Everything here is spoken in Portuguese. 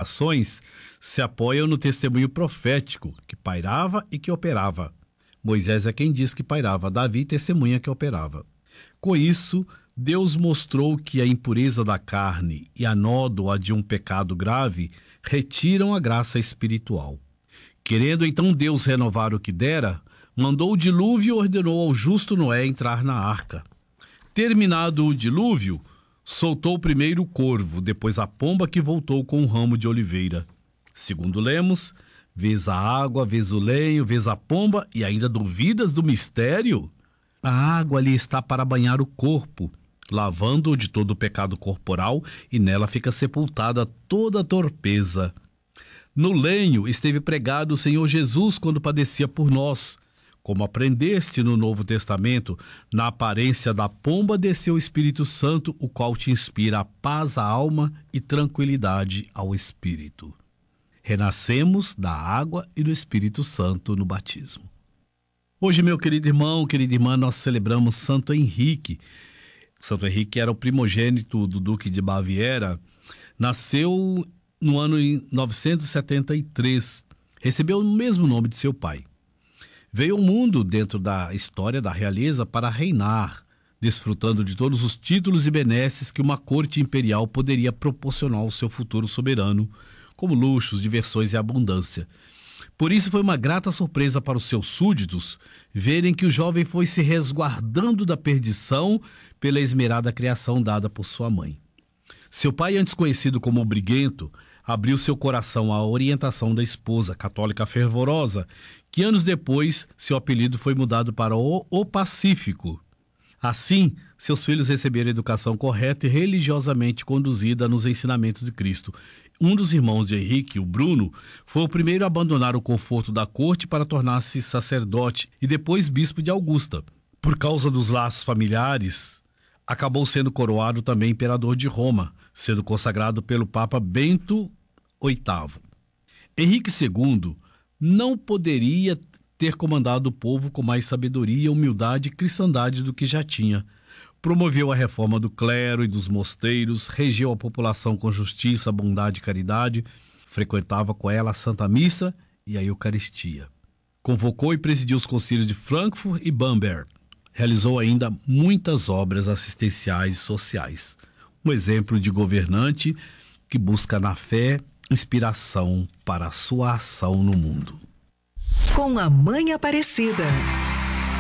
revelações se apoiam no testemunho profético, que pairava e que operava. Moisés é quem diz que pairava, Davi testemunha que operava. Com isso, Deus mostrou que a impureza da carne e a nódoa de um pecado grave retiram a graça espiritual. Querendo então Deus renovar o que dera, mandou o dilúvio e ordenou ao justo Noé entrar na arca. Terminado o dilúvio, soltou primeiro o corvo, depois a pomba que voltou com um ramo de oliveira. Segundo lemos, vês a água, vês o lenho, vês a pomba e ainda duvidas do mistério? A água ali está para banhar o corpo, lavando-o de todo o pecado corporal, e nela fica sepultada toda a torpeza. No lenho esteve pregado o Senhor Jesus quando padecia por nós. Como aprendeste no Novo Testamento, na aparência da pomba desceu o Espírito Santo, o qual te inspira a paz à alma e tranquilidade ao espírito. Renascemos da água e do Espírito Santo no batismo. Hoje, meu querido irmão, querida irmã, nós celebramos Santo Henrique. Santo Henrique era o primogênito do Duque de Baviera. Nasceu no ano 973. Recebeu o mesmo nome de seu pai. Veio ao mundo dentro da história da realeza para reinar, desfrutando de todos os títulos e benesses que uma corte imperial poderia proporcionar ao seu futuro soberano, como luxos, diversões e abundância. Por isso foi uma grata surpresa para os seus súditos verem que o jovem foi se resguardando da perdição pela esmerada criação dada por sua mãe. Seu pai, antes conhecido como o Briguento, abriu seu coração à orientação da esposa, católica fervorosa, que anos depois seu apelido foi mudado para o Pacífico. Assim, seus filhos receberam educação correta e religiosamente conduzida nos ensinamentos de Cristo. Um dos irmãos de Henrique, o Bruno, foi o primeiro a abandonar o conforto da corte para tornar-se sacerdote e depois bispo de Augusta. Por causa dos laços familiares, acabou sendo coroado também imperador de Roma, sendo consagrado pelo Papa Bento VIII. Henrique II não poderia ter comandado o povo com mais sabedoria, humildade e cristandade do que já tinha. Promoveu a reforma do clero e dos mosteiros, regeu a população com justiça, bondade e caridade, frequentava com ela a Santa Missa e a Eucaristia. Convocou e presidiu os concílios de Frankfurt e Bamberg. Realizou ainda muitas obras assistenciais e sociais. Um exemplo de governante que busca na fé inspiração para a sua ação no mundo. Com a Mãe Aparecida.